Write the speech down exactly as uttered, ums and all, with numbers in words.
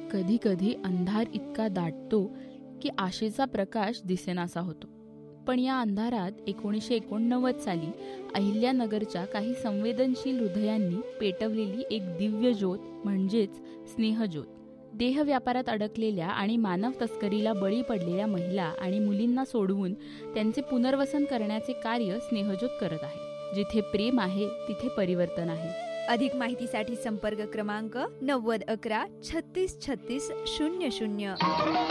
कधी कधी अंधार इतका दाटतो की आशेचा प्रकाश दिसेनासा होतो. पण या अंधारात एकोणीसशे एकोणनव्वद साली अहिल्यानगरच्या काही संवेदनशील हृदयांनी पेटवलेली एक दिव्य ज्योत म्हणजेच स्नेहज्योत. देह व्यापारात अडकलेल्या आणि मानव तस्करीला बळी पडलेल्या महिला आणि मुलींना सोडवून त्यांचे पुनर्वसन करण्याचे कार्य स्नेहज्योत करत आहे. जिथे प्रेम आहे तिथे परिवर्तन आहे. अधिक माहितीसाठी संपर्क क्रमांक नव्वद अकरा छत्तीस छत्तीस शून्य शून्य.